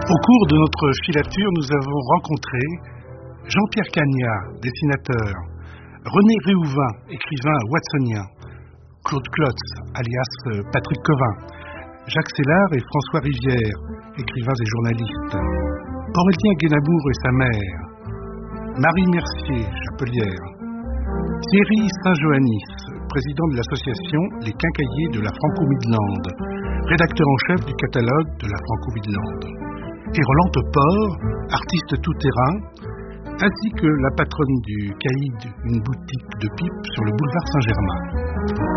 Au cours de notre filature, nous avons rencontré Jean-Pierre Cagnat, dessinateur, René Réhouvin, écrivain watsonien, Claude Klotz, alias Patrick Covin, Jacques Sellard et François Rivière, écrivains et journalistes, Aurélien Guénabour et sa mère, Marie Mercier, chapelière, Thierry Saint-Joannis, président de l'association Les Quincailliers de la Franco-Midlande, rédacteur en chef du catalogue de la Franco-Midlande, et Roland Topor, artiste tout-terrain, ainsi que la patronne du Caïd, une boutique de pipe sur le boulevard Saint-Germain.